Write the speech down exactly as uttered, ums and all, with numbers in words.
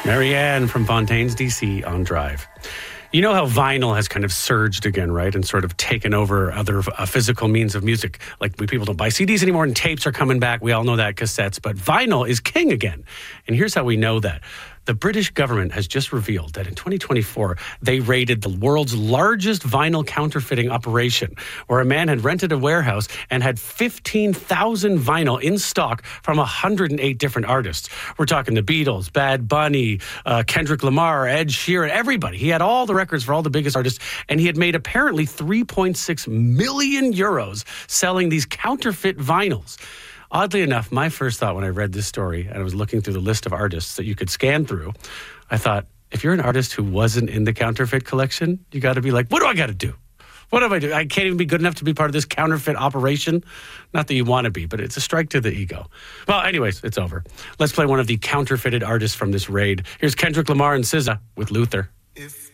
Marianne from Fontaine's, D C on Drive. You know how vinyl has kind of surged again, right? And sort of taken over other uh, physical means of music. Like we people don't buy C Ds anymore and tapes are coming back. We all know that, cassettes. But vinyl is king again. And here's how we know that. The British government has just revealed that in twenty twenty-four, they raided the world's largest vinyl counterfeiting operation, where a man had rented a warehouse and had fifteen thousand vinyl in stock from one hundred eight different artists. We're talking the Beatles, Bad Bunny, uh, Kendrick Lamar, Ed Sheeran, everybody. He had all the records for all the biggest artists, and he had made apparently three point six million euros selling these counterfeit vinyls. Oddly enough, my first thought when I read this story and I was looking through the list of artists that you could scan through, I thought, if you're an artist who wasn't in the counterfeit collection, you got to be like, what do I got to do? What do I do? I can't even be good enough to be part of this counterfeit operation. Not that you want to be, but it's a strike to the ego. Well, anyways, it's over. Let's play one of the counterfeited artists from this raid. Here's Kendrick Lamar and S Z A with Luther. If